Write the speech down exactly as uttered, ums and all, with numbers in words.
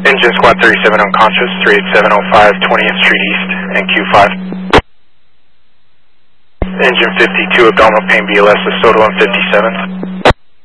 Engine Squad thirty-seven unconscious, three eight seven oh five twentieth Street East, and Q five. Engine fifty-two abdominal pain B L S with Soto on fifty-seventh.